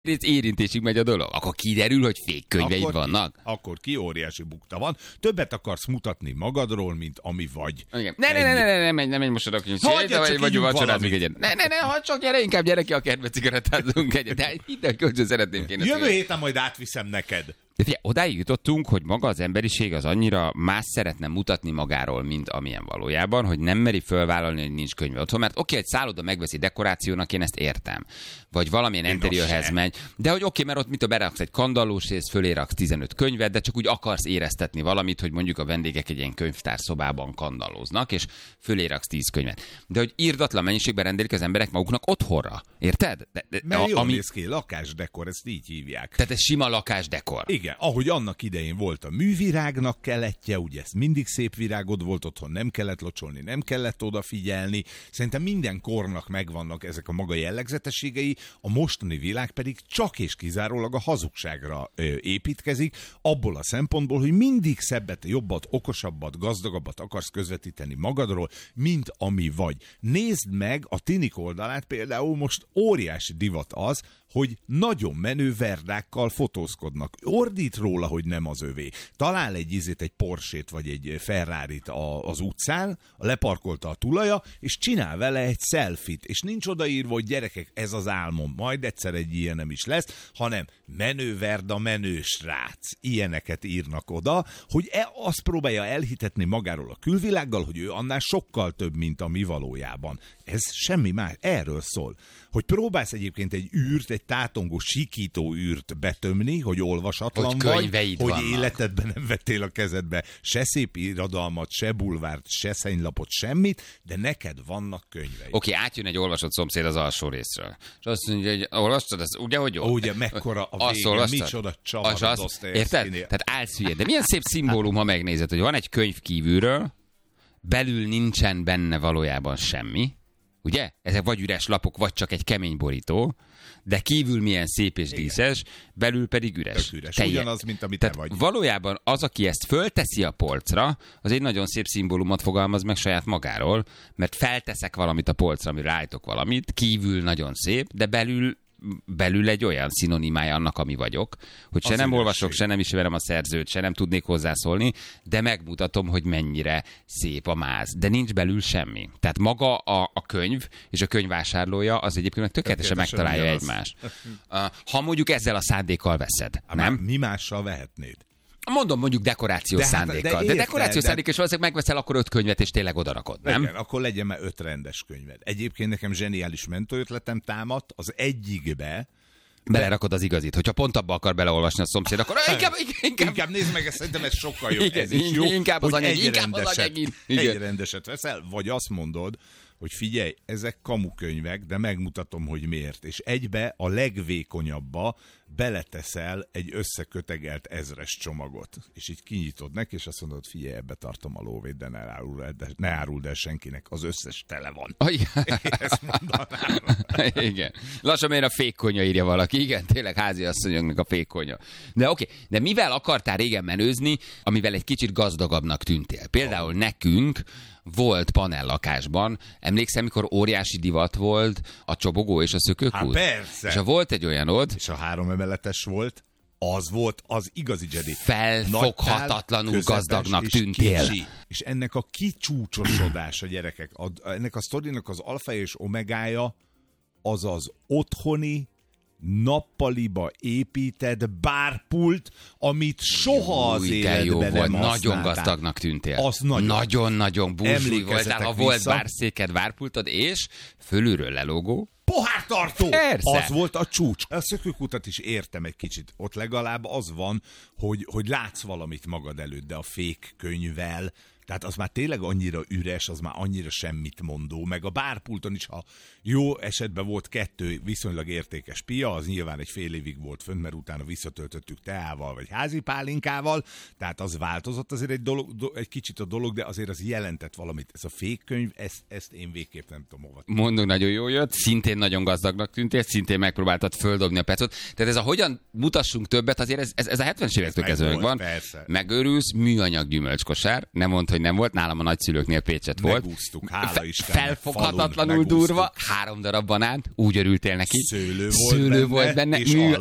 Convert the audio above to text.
érintésig megy a dolog. Akkor kiderül, hogy fake könyveid vannak. Akkor ki óriási bukta van. Többet akarsz mutatni magadról, mint ami vagy. Igen. Ne menj most oda kincsé. Vagy vacsorázni egyet. Ne, csak gyere ki a kertbe, cigarettázunk egyet. De minden kölcsön szeretném kéne. Jövő héten majd átviszem neked. De figyelj, odáig jutottunk, hogy maga az emberiség az annyira más szeretne mutatni magáról, mint amilyen valójában, hogy nem meri fölvállalni, hogy nincs könyve otthon. Mert oké, egy szálloda megveszi dekorációnak, én ezt értem. Vagy valamilyen interiőrhez megy. De hogy oké, mert ott mit beraksz egy kandallós rész, fölé raksz 15 könyvet, de csak úgy akarsz éreztetni valamit, hogy mondjuk a vendégek egy ilyen könyvtárszobában kandallóznak, és fölé raksz 10 könyvet. De hogy irdatlan mennyiségben rendelik az emberek maguknak otthonra. Érted? Mert jól néz ki, lakásdekor, ezt így hívják. Tehát ez sima lakásdekor. Igen, ahogy annak idején volt a művirágnak keletje, ugye ez mindig szép virágod volt otthon, nem kellett locsolni, nem kellett odafigyelni. Szerintem minden kornak megvannak ezek a maga jellegzetességei, a mostani világ pedig csak és kizárólag a hazugságra építkezik, abból a szempontból, hogy mindig szebbet, jobbat, okosabbat, gazdagabbat akarsz közvetíteni magadról, mint ami vagy. Nézd meg a tinik oldalát, például most óriási divat az, hogy nagyon menő verdákkal fotózkodnak. Ordít róla, hogy nem az övé. Talál egy Porsét vagy egy Ferrarit az utcán, leparkolta a tulaja, és csinál vele egy selfit, és nincs odaírva, hogy gyerekek, ez az álmom, majd egyszer egy ilyen nem is lesz, hanem menő verda, menő srác. Ilyeneket írnak oda, hogy azt próbálja elhitetni magáról a külvilággal, hogy ő annál sokkal több, mint a mi valójában. Ez semmi más, erről szól. Hogy próbálsz egyébként egy űrt, egy tátongó, sikító űrt betömni, hogy olvasatlan vagy, hogy vannak. Életedben nem vettél a kezedbe se szép irodalmat, se bulvárt, se szennylapot, semmit, de neked vannak könyveid. Oké, átjön egy olvasott szomszéd az alsó részről. És azt mondja, hogy olvastad, ez ugye, hogy jó? Ugye, mekkora a vége, micsoda csavar a Dostoyevszkinél. Érted? Tehát állsz hülye. De milyen szép szimbólum, ha megnézed, hogy van egy könyv kívülről, belül nincsen benne valójában semmi, ugye? Ezek vagy üres lapok, vagy csak egy kemény borító, de kívül milyen szép és díszes, belül pedig üres. Ugyanaz, mint amit te vagy. Valójában az, aki ezt fölteszi a polcra, az egy nagyon szép szimbólumot fogalmaz meg saját magáról, mert felteszek valamit a polcra, amire rájtok valamit, kívül nagyon szép, de belül egy olyan szinonimája annak, ami vagyok, hogy se nem olvasok, se nem ismerem a szerzőt, se nem tudnék hozzászólni, de megmutatom, hogy mennyire szép a máz. De nincs belül semmi. Tehát maga a könyv és a könyvvásárlója az egyébként meg tökéletesen megtalálja egymást. Ha mondjuk ezzel a szándékkal veszed, nem? Mi mással vehetnéd? Mondom, mondjuk dekorációs szándékkal. De dekorációs szándék, és valószínűleg megveszel akkor 5 könyvet, és tényleg odarakod, nem? Igen, akkor legyen már 5 rendes könyved. Egyébként nekem zseniális mentőötletem támadt, az egyikbe belerakod az igazit. Hogyha pont abba akar beleolvasni a szomszéd, akkor inkább nézd meg, szerintem ez sokkal jobb. Igen, ez is jó, inkább az anyagi. Egy rendeset veszel, vagy azt mondod, hogy figyelj, ezek kamukönyvek, de megmutatom, hogy miért. És egybe a legvékonyabba beleteszel egy összekötegelt 1000-es csomagot. És így kinyitod neki, és azt mondod, figyelj, ebbe tartom a lóvét, de ne áruld el senkinek, az összes tele van. Ezt mondanám. Igen. Lassan miért a fékkonya írja valaki. Igen, tényleg háziasszonyoknak a fékkonya. De oké, de mivel akartál régen menőzni, amivel egy kicsit gazdagabbnak tűntél? Például nekünk volt panellakásban, emlékszem, mikor óriási divat volt a csobogó és a szökőkút? Persze. És volt egy olyanod. És a 3 emeletes volt, az volt az igazi Jedi. Felfoghatatlanul gazdagnak tűntél. Kicsi. És ennek a kicsúcsosodása, gyerekek, ennek a sztorinak az alfája és omegája az az otthoni nappaliba épített bárpult, amit soha az életben nem használtál. Nagyon gazdagnak tűntél. Az nagyon búsúly voltál, ha volt bárszéked, bárpultod, és fölülről lelógó pohártartó! Persze. Az volt a csúcs. A szökőkutat is értem egy kicsit. Ott legalább az van, hogy látsz valamit magad előtt, de a fék könyvvel, tehát az már tényleg annyira üres, az már annyira semmit mondó, meg a bárpulton is, ha jó esetben volt 2 viszonylag értékes pia, az nyilván egy fél évig volt fönt, mert utána visszatöltöttük teával, vagy házi pálinkával, tehát az változott azért egy kicsit a dolog, de azért az jelentett valamit. Ez a fékkönyv, ezt én végképp nem tudom hova. Mondom, nagyon jó jött, szintén nagyon gazdagnak tűntél, szintén megpróbáltad földobni a pecot. Tehát ez a hogyan mutassunk többet, azért ez a 70-es évektől kezdve van. Persze. Megőrülsz, műanyag gyümölcskosár, nem mondtam, hogy nem volt, nálam a nagyszülőknél Pécset volt. Megúsztuk, hála Istennek. Felfoghatatlanul durva, 3 darab banán, úgy örültél neki. Szőlő volt benne, és